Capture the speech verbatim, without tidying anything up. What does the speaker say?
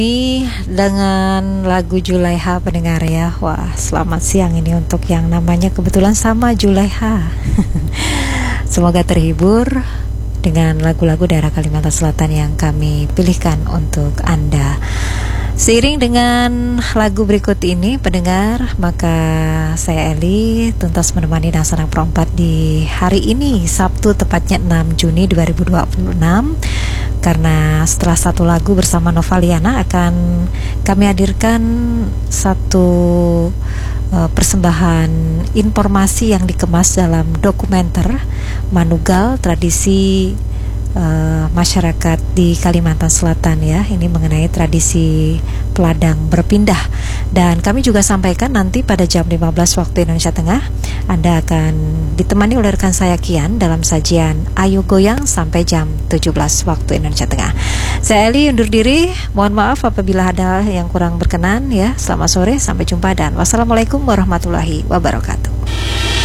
Ini dengan lagu Julaiha pendengar ya. Wah, selamat siang ini untuk yang namanya kebetulan sama Julaiha. Semoga terhibur dengan lagu-lagu daerah Kalimantan Selatan yang kami pilihkan untuk Anda. Seiring dengan lagu berikut ini pendengar, maka saya Eli tuntas menemani Nasana Perempat di hari ini Sabtu tepatnya enam Juni dua ribu dua puluh enam. Karena setelah satu lagu bersama Novaliana akan kami hadirkan satu uh, persembahan informasi yang dikemas dalam dokumenter Manugal Tradisi uh, Masyarakat di Kalimantan Selatan ya. Ini mengenai tradisi peladang berpindah. Dan kami juga sampaikan nanti pada jam lima belas waktu Indonesia Tengah Anda akan ditemani oleh rekan saya Kian dalam sajian Ayo Goyang sampai jam tujuh belas waktu Indonesia Tengah. Saya Eli undur diri, mohon maaf apabila ada yang kurang berkenan ya. Selamat sore, sampai jumpa dan wassalamualaikum warahmatullahi wabarakatuh.